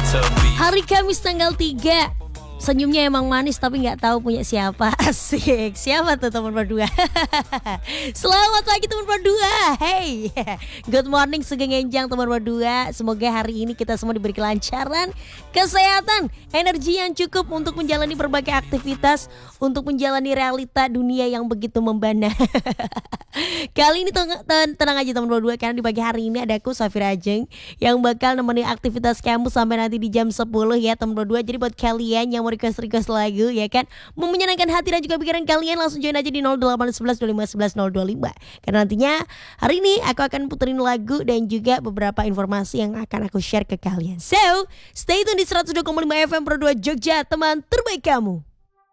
Hari Kamis tanggal 3. Senyumnya emang manis tapi gak tahu punya siapa. Asik. Siapa tuh teman berdua? Selamat pagi teman berdua. Hey, good morning Sugeng Enjang teman berdua. Semoga hari ini kita semua diberi kelancaran, kesehatan, energi yang cukup untuk menjalani berbagai aktivitas, untuk menjalani realita dunia yang begitu membana. Kali ini tenang aja teman berdua, karena di pagi hari ini ada aku Safira Ajeng yang bakal nemenin aktivitas kamu sampai nanti di jam 10 ya teman berdua. Jadi buat kalian yang mau request lagu ya kan, mau menyenangkan hati dan juga pikiran kalian, langsung join aja di 0811 25 11 025. Karena nantinya hari ini aku akan puterin lagu dan juga beberapa informasi yang akan aku share ke kalian. So, stay tune di 102,5 FM Pro 2 Jogja, teman terbaik kamu.